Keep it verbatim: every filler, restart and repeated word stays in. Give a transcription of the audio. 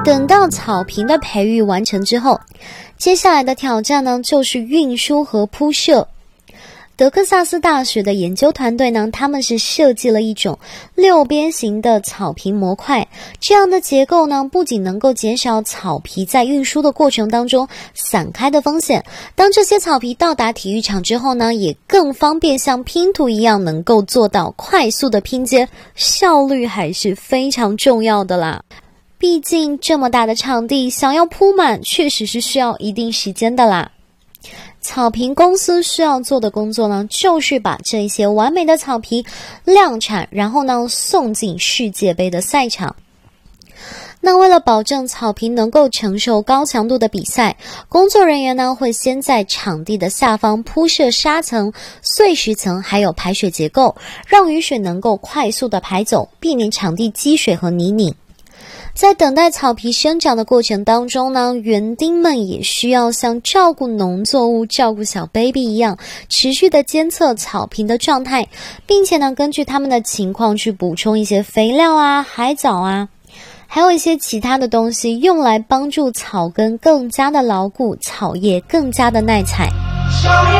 等到草坪的培育完成之后，接下来的挑战呢，就是运输和铺设。德克萨斯大学的研究团队呢，他们是设计了一种六边形的草坪模块，这样的结构呢，不仅能够减少草皮在运输的过程当中散开的风险，当这些草皮到达体育场之后呢，也更方便像拼图一样能够做到快速的拼接，效率还是非常重要的啦。毕竟这么大的场地，想要铺满确实是需要一定时间的啦。草坪公司需要做的工作呢，就是把这些完美的草皮量产，然后呢送进世界杯的赛场。那为了保证草坪能够承受高强度的比赛，工作人员呢会先在场地的下方铺设沙层、碎石层还有排水结构，让雨水能够快速的排走，避免场地积水和泥泞。在等待草皮生长的过程当中呢，园丁们也需要像照顾农作物、照顾小 baby 一样，持续的监测草坪的状态，并且呢，根据他们的情况去补充一些肥料啊、海藻啊，还有一些其他的东西，用来帮助草根更加的牢固，草叶更加的耐采。